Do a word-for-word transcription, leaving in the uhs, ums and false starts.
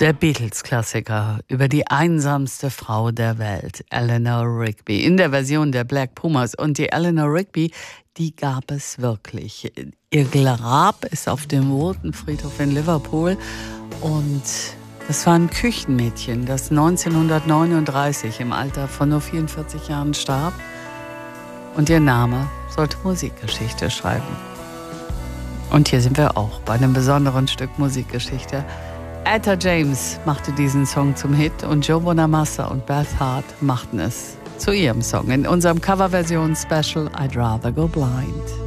Der Beatles-Klassiker über die einsamste Frau der Welt, Eleanor Rigby, in der Version der Black Pumas. Und die Eleanor Rigby, die gab es wirklich. Ihr Grab ist auf dem Woolton Friedhof in Liverpool. Und das war ein Küchenmädchen, das neunzehnhundertneununddreißig im Alter von nur vierundvierzig Jahren starb. Und ihr Name sollte Musikgeschichte schreiben. Und hier sind wir auch bei einem besonderen Stück Musikgeschichte. Etta James machte diesen Song zum Hit und Joe Bonamassa und Beth Hart machten es zu ihrem Song in unserem Coverversion-Special I'd Rather Go Blind.